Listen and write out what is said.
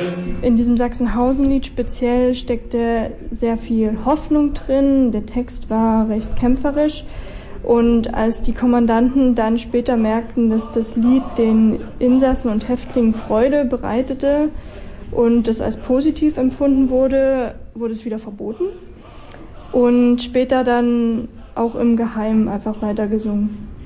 In diesem Sachsenhausen-Lied speziell steckte sehr viel Hoffnung drin. Der Text war recht kämpferisch. Und als die Kommandanten dann später merkten, dass das Lied den Insassen und Häftlingen Freude bereitete und das als positiv empfunden wurde, wurde es wieder verboten und später dann auch im Geheimen einfach weitergesungen.